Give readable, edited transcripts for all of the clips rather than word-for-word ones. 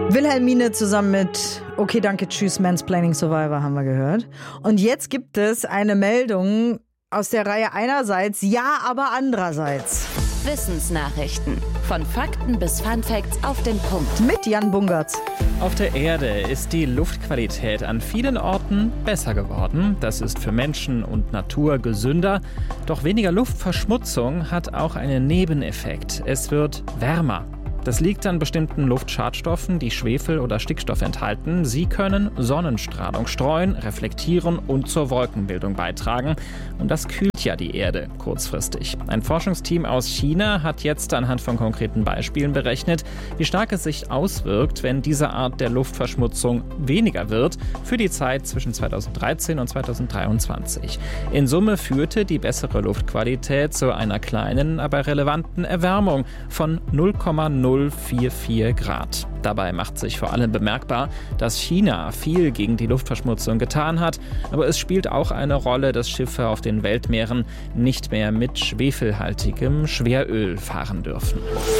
Wilhelmine zusammen mit Okay, danke, tschüss, Mansplaining Survivor haben wir gehört. Und jetzt gibt es eine Meldung aus der Reihe einerseits, ja, aber andererseits. Wissensnachrichten. Von Fakten bis Funfacts auf den Punkt. Mit Jan Bungertz. Auf der Erde ist die Luftqualität an vielen Orten besser geworden. Das ist für Menschen und Natur gesünder. Doch weniger Luftverschmutzung hat auch einen Nebeneffekt. Es wird wärmer. Das liegt an bestimmten Luftschadstoffen, die Schwefel oder Stickstoff enthalten. Sie können Sonnenstrahlung streuen, reflektieren und zur Wolkenbildung beitragen. Und das kühlt ja die Erde kurzfristig. Ein Forschungsteam aus China hat jetzt anhand von konkreten Beispielen berechnet, wie stark es sich auswirkt, wenn diese Art der Luftverschmutzung weniger wird für die Zeit zwischen 2013 und 2023. In Summe führte die bessere Luftqualität zu einer kleinen, aber relevanten Erwärmung von 0,044 Grad. Dabei macht sich vor allem bemerkbar, dass China viel gegen die Luftverschmutzung getan hat, aber es spielt auch eine Rolle, dass Schiffe auf den Weltmeeren nicht mehr mit schwefelhaltigem Schweröl fahren dürfen.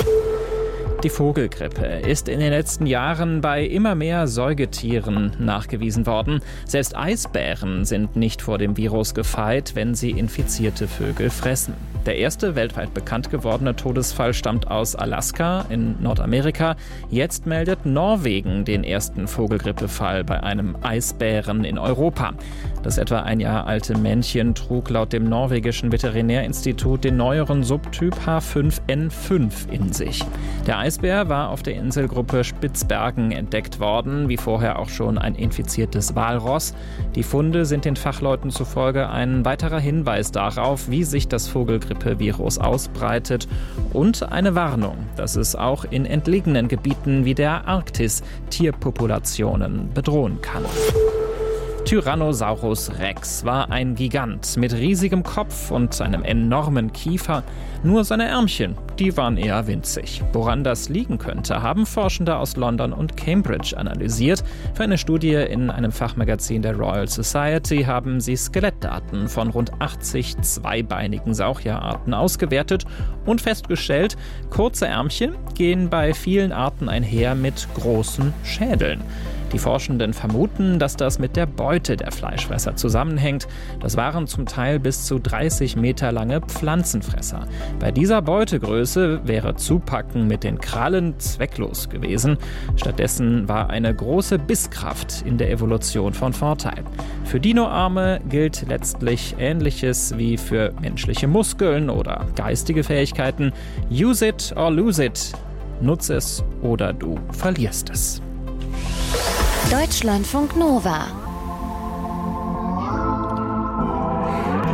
Die Vogelgrippe ist in den letzten Jahren bei immer mehr Säugetieren nachgewiesen worden. Selbst Eisbären sind nicht vor dem Virus gefeit, wenn sie infizierte Vögel fressen. Der erste weltweit bekannt gewordene Todesfall stammt aus Alaska in Nordamerika. Jetzt meldet Norwegen den ersten Vogelgrippefall bei einem Eisbären in Europa. Das etwa ein Jahr alte Männchen trug laut dem norwegischen Veterinärinstitut den neueren Subtyp H5N5 in sich. Der Eisbär war auf der Inselgruppe Spitzbergen entdeckt worden, wie vorher auch schon ein infiziertes Walross. Die Funde sind den Fachleuten zufolge ein weiterer Hinweis darauf, wie sich das Vogelgrippevirus ausbreitet und eine Warnung, dass es auch in entlegenen Gebieten wie der Arktis Tierpopulationen bedrohen kann. Tyrannosaurus Rex war ein Gigant mit riesigem Kopf und einem enormen Kiefer. Nur seine Ärmchen, die waren eher winzig. Woran das liegen könnte, haben Forschende aus London und Cambridge analysiert. Für eine Studie in einem Fachmagazin der Royal Society haben sie Skelettdaten von rund 80 zweibeinigen Saurierarten ausgewertet und festgestellt, kurze Ärmchen gehen bei vielen Arten einher mit großen Schädeln. Die Forschenden vermuten, dass das mit der Beute der Fleischfresser zusammenhängt. Das waren zum Teil bis zu 30 Meter lange Pflanzenfresser. Bei dieser Beutegröße wäre Zupacken mit den Krallen zwecklos gewesen. Stattdessen war eine große Bisskraft in der Evolution von Vorteil. Für Dinoarme gilt letztlich Ähnliches wie für menschliche Muskeln oder geistige Fähigkeiten. Use it or lose it. Nutze es oder du verlierst es. Deutschlandfunk Nova